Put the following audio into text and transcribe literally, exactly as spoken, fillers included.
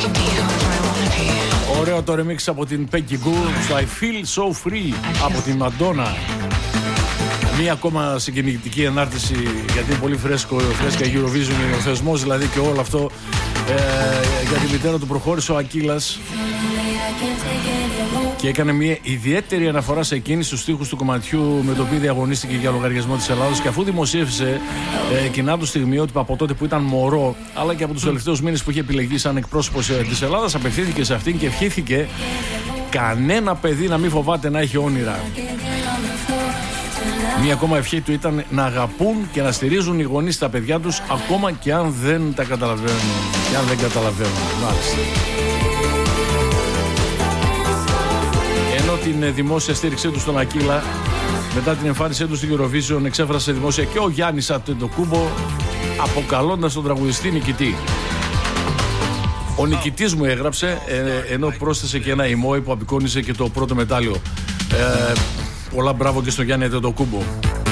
Ωραίο το remix από την Peggy Gou στο I Feel So Free από την Madonna. Μία ακόμα συγκινητική ενάρτηση, γιατί είναι πολύ φρέσκο, φρέσκα Eurovision, ο θεσμός δηλαδή και όλο αυτό. Ε, για τη μητέρα του προχώρησε ο Ακύλας και έκανε μια ιδιαίτερη αναφορά σε εκείνη στους στίχους του κομματιού με το οποίο διαγωνίστηκε για λογαριασμό της Ελλάδος, και αφού δημοσίευσε ε, κοινά του στιγμιότυπα από τότε που ήταν μωρό, αλλά και από τους τελευταίους μήνες που είχε επιλεγεί σαν εκπρόσωπος ε, της Ελλάδας, απευθύνθηκε σε αυτήν και ευχήθηκε κανένα παιδί να μην φοβάται να έχει όνειρα. Μία ακόμα ευχή του ήταν να αγαπούν και να στηρίζουν οι γονείς τα παιδιά τους, ακόμα και αν δεν τα καταλαβαίνουν. Και αν δεν καταλαβαίνουν. Μάλιστα. Ενώ την δημόσια στήριξή του στον Ακύλα, μετά την εμφάνισή του στην Eurovision, εξέφρασε δημόσια και ο Γιάννης Αντετοκούμπο, αποκαλώντας τον τραγουδιστή νικητή. Ο νικητής μου έγραψε, ε, ενώ πρόσθεσε και ένα emoji που απεικόνισε και το πρώτο μετάλλιο. Ε, πολλά μπράβο και στον Γιάννη Αντετοκούμπο.